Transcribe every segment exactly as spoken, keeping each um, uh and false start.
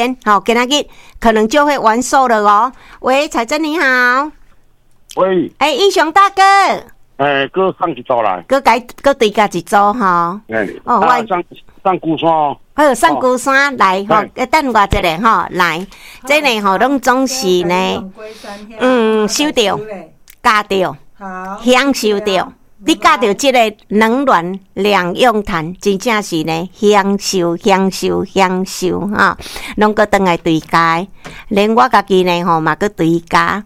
间，好，今仔日可能就会完售了哦。喂，彩珍你好。 喂。 哎、欸，英雄大哥。 哎、欸，哥上一周来。 哥改哥对家一周哈。 哎、欸。哦，我、啊、上上姑山哦。 好，上姑山、哦、来吼，等我一下吼，来，这呢吼，拢总是呢，嗯，收到，加到，享受到。你教到这个冷暖两用痰，真正是呢享受享受享受哈，拢个当来对家，连我家己呢吼嘛个对家。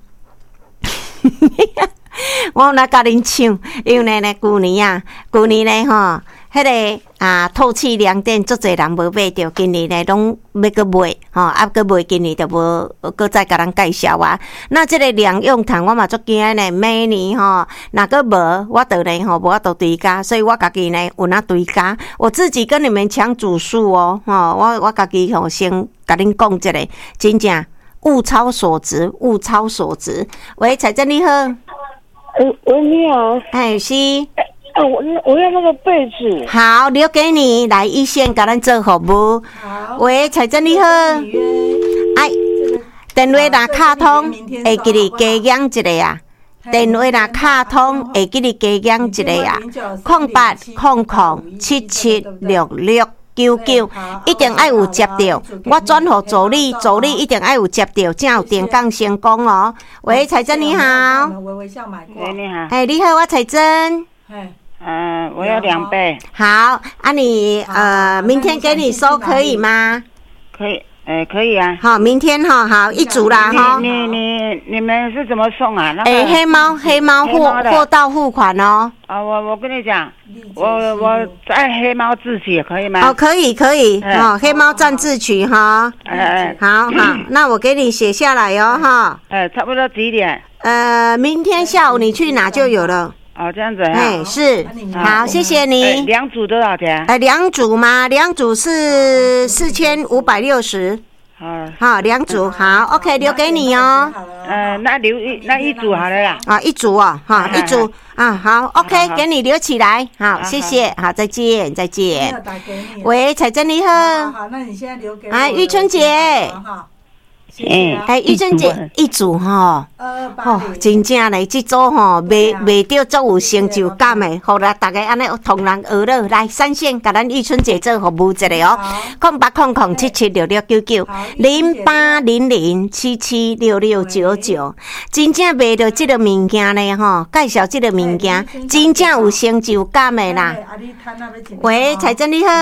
我有来甲恁唱，因为呢旧年啊，旧年呢吼，迄、那个啊透气凉垫，足侪人无买着，今年呢拢要个买，吼啊个买，今年就无个再甲咱介绍啊。那这个两用毯我嘛足惊呢，每年吼，若个无我倒呢吼，无法度对家，所以我家己呢有那对家，我自己跟你们抢组数哦，吼我我家己吼先甲恁讲一个，真正物超所值，物超所值。喂，彩珍你好。 喂喂，你好。 哎，是。 啊，我我要那个被子。 好，留给你，来一线给咱做服务。 好。 喂，彩珍你好。哎，电话拿卡通，会给你加养一个啊。电话拿卡通，会给你加养一个啊。空八空空七七六六。九九一定要有接到，我转互助理，助理一定要有接到，才有电讲成功哦。喂，彩珍你好。 微笑买过。 喂，你好。 哎，你好，我彩珍。 嗯，我要两倍。 好，啊你呃，明天给你收可以吗？ 可以。呃，可以啊。 好，明天哈，好一组啦哈。 你你你们是怎么送啊？那个、 欸、黑猫黑猫货货到付款哦。 啊，我我跟你讲，我我在黑猫自取可以吗？ 哦，可以可以，嗯、哦，黑猫占自取哈。哎、嗯、好好，那我给你写下来哦哈。 哎，差不多几点？ 呃，明天下午你去拿就有了。 哦，这样子啊。 哎，是，好，谢谢你。 两组多少钱？ 哎，两组吗？两组是四千五百六十。好，好，两组，好 ，OK， 留给你哦。 呃，那留一那一组好了啦。 啊，一组哦，哈，一组啊，好 ，OK， 给你留起来，好，谢谢，好，再见，再见。喂，彩珍你好。 好，那你现在留给我。 哎，玉春姐。嗯，哎，玉珍姐一组哈，哦，真正嘞，这组吼卖卖到足有成就感的，好啦，大家安尼同人娱乐，来三线，甲咱玉春姐做服务一下哦，空八空空七七六六九九零八零零七七六六九九，真正卖到这个物件嘞吼，介绍这个物件，真正有成就感的啦。喂，彩珍你好。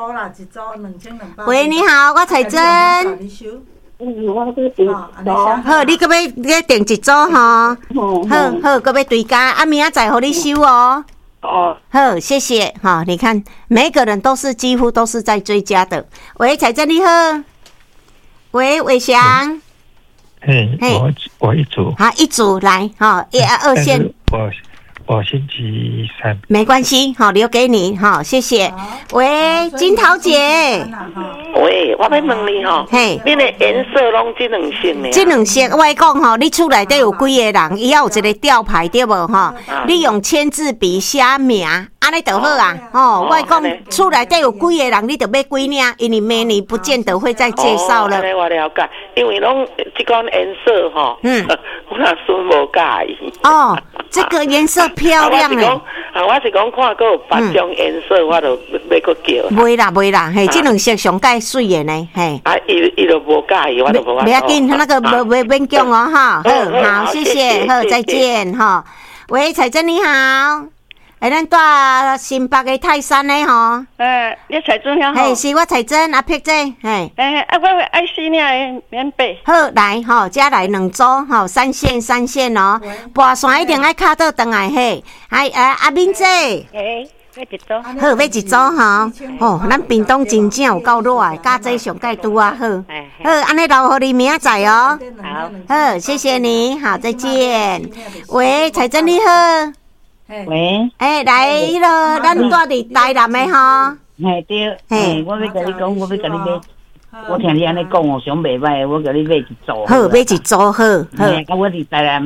喂，你好，我彩珍。 嗯，我这订好，你搁要要订一组吼，好好，搁要对家，啊，明仔载互你收哦。哦，好，谢谢哈。你看，每个人都是几乎都是在追加的。喂，彩珍你好。喂，伟翔。 嘿，我我一组。 好，一组来哈，一二线。 我我星期三。 没关系，好，留给你哈，谢谢。喂，金桃姐。 喂，我要问你吼，嘿，恁的颜色拢这两色呢？ 这两色，我讲吼，你厝内底有几个人，伊也有一个吊牌对无吼？你用签字笔写名，安尼就好啊。哦，我讲厝内底有几个人，你就买几领，因为明年不见得会再介绍了。 我了解，因为拢这款颜色吼，嗯，我那孙无介意。 哦，这个颜色漂亮诶。 啊，我是讲看过有别种颜色，我就要搁叫。 袂啦袂啦，嘿，这两色上介水的呢，嘿。 啊，伊伊就无介意，我就无。 不要紧，那个无无免讲哦，哈。好，好，谢谢，好，再见，哈。喂，彩珍你好，哎，咱住新北的泰山的吼。 哎，你彩珍好。 嘿，是我彩珍阿碧姐，嘿。 哎，啊，我爱四领的棉被。 好，来吼，加来两组，吼，三线三线哦，跋山一定爱卡倒转来嘿。哎，哎，阿敏姐。 哎。要一组， 好，要一组哈。哦，咱屏东真正有够热的，加这上盖拄啊好。好，安尼留互你明仔载哦。 好， 好，谢谢你，好，再见。喂，彩珍你好。 喂。 哎，来迄个，咱住伫台南的吼。 嘿对，嘿，我要甲你讲，我要甲你买。我听你安尼讲哦，上袂歹，我甲你买一组。 好，买一组好。好， 啊，我伫台南。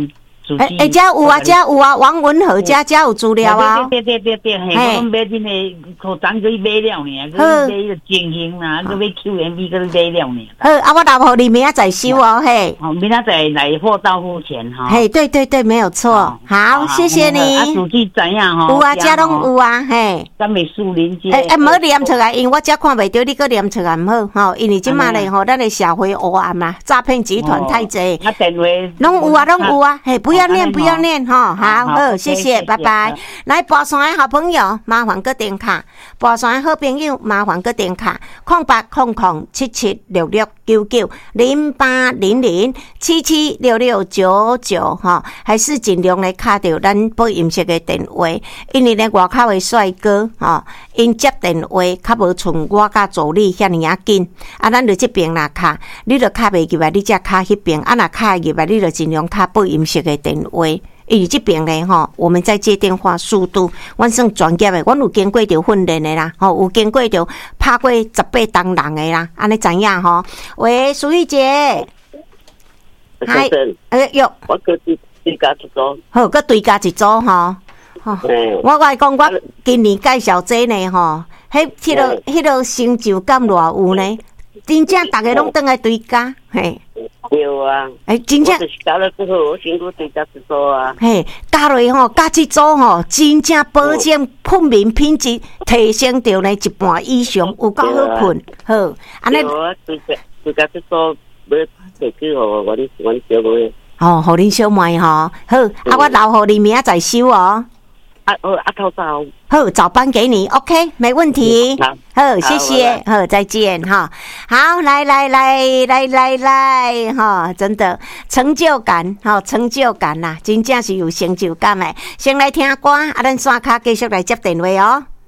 诶诶，遮有啊，遮有啊，王文和遮遮有资料啊。 对对对对对，嘿，我买真诶，可昨去买了呢，去买个精英啦，去买 Q M V 去买了呢。 好，啊，我留互你明仔载收哦，嘿。 好，明仔载来货到付钱哈。 嘿，对对对，没有错。好，谢谢你。 啊，主机怎样哈？ 有啊，遮拢有啊，嘿。 咱美树林街。 诶诶，唔好念出来，因为我遮看袂到，你搁念出来唔好吼，因为即马咧吼，咱的社会黑暗嘛，诈骗集团太济。 啊，电话。 拢有啊，拢有啊，嘿，不要念，不要念吼，好好，谢谢，拜拜。来，跋山的好朋友，麻烦搁点卡；跋山的好朋友，麻烦搁点卡。空八空空七七六六九九零八零零七七六六九九哈，还是尽量来卡到咱播音室的电话，因为咧外口的帅哥吼，因接电话较无像我甲助理遐尔啊紧，啊，咱就这边啦卡，你就卡袂入来，你才卡迄边，啊，若卡入来，你就尽量卡播音室的电话。因为这边咧吼，我们在接电话速度，阮算专业的，阮有经过着训练的啦，吼，有经过着拍过十八档人的啦，安尼知影吼？喂，苏玉姐， 嗨， 哎哟， 我个对对家一组， 好，佮对家一组吼，吼，我来讲，我今年介绍这呢吼，迄迄个迄个成就感偌有呢？真正大家拢倒来对家，嘿。 有啊， 哎，真正加了之后，我先过对家一组啊。 嘿，加落吼，加一组吼，真正保证困眠品质提升到呢一半以上，有够好困。好，安尼。 有啊，对家对家一组要提去互阮阮小妹。 哦，互恁小妹吼，好，啊，我留互你明仔再收哦。 啊，好，啊，头早。 好，早班给你 ，OK， 没问题。好，好，谢谢，好，再见哈。好，来来来来来来哈，真的成就感，哈，成就感呐，真正是有成就感的。先来听歌，啊，咱线卡继续来接电话哦。